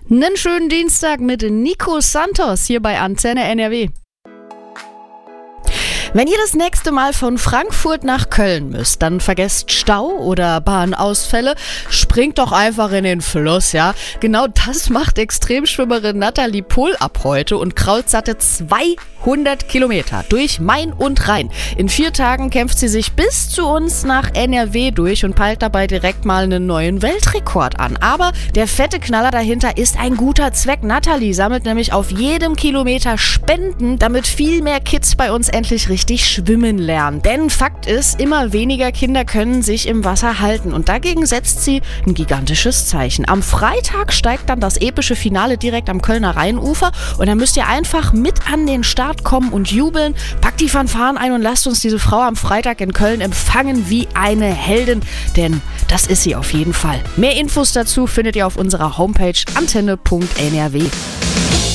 Einen schönen Dienstag mit Nico Santos hier bei Antenne NRW. Wenn ihr das nächste Mal von Frankfurt nach Köln müsst, dann vergesst Stau oder Bahnausfälle, springt doch einfach in den Fluss, ja. Genau das macht Extremschwimmerin Nathalie Pohl ab heute und krault satte 200 Kilometer durch Main und Rhein. In 4 Tagen kämpft sie sich bis zu uns nach NRW durch und peilt dabei direkt mal einen neuen Weltrekord an. Aber der fette Knaller dahinter ist ein guter Zweck. Nathalie sammelt nämlich auf jedem Kilometer Spenden, damit viel mehr Kids bei uns endlich richtig schwimmen lernen. Denn Fakt ist, immer weniger Kinder können sich im Wasser halten und dagegen setzt sie ein gigantisches Zeichen. Am Freitag steigt dann das epische Finale direkt am Kölner Rheinufer und dann müsst ihr einfach mit an den Start kommen und jubeln. Packt die Fanfaren ein und lasst uns diese Frau am Freitag in Köln empfangen wie eine Heldin, denn das ist sie auf jeden Fall. Mehr Infos dazu findet ihr auf unserer Homepage antenne.nrw.